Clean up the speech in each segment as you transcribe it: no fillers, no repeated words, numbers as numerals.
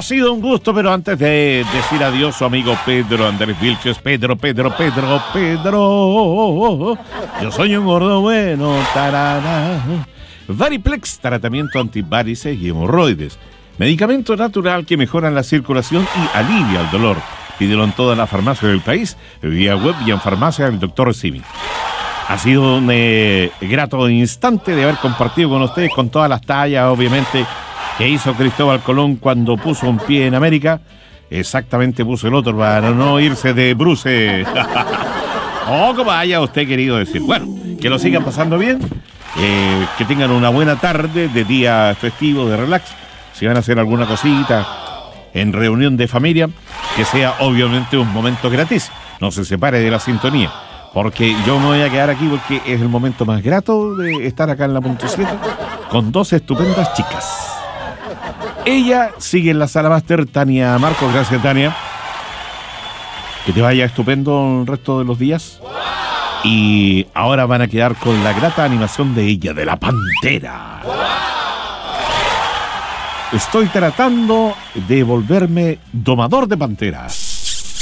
sido un gusto, pero antes de decir adiós, su amigo Pedro Andrés Vilches. Pedro. Yo soy un gordo bueno, tarara. Variplex, tratamiento antivarices y hemorroides. Medicamento natural que mejora la circulación y alivia el dolor. Pídelo en todas las farmacias del país, vía web y en farmacia del Dr. Simi. Ha sido un grato instante de haber compartido con ustedes, con todas las tallas, obviamente, que hizo Cristóbal Colón cuando puso un pie en América. Exactamente puso el otro para no irse de bruce. O como haya usted querido decir. Bueno, que lo sigan pasando bien, que tengan una buena tarde de día festivo, de relax. Si van a hacer alguna cosita en reunión de familia, que sea obviamente un momento gratis. No se separe de la sintonía. Porque yo me voy a quedar aquí porque es el momento más grato de estar acá en la punto 7 con dos estupendas chicas. Ella sigue en la sala máster, Tania Marcos. Gracias, Tania. Que te vaya estupendo el resto de los días. Y ahora van a quedar con la grata animación de ella, de la Pantera. Estoy tratando de volverme domador de panteras.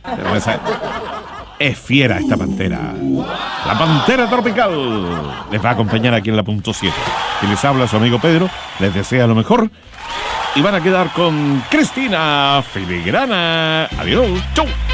Es fiera esta pantera. La Pantera Tropical les va a acompañar aquí en la punto 7. Que les habla su amigo Pedro, les desea lo mejor. Y van a quedar con Cristina Filigrana. Adiós. Chau.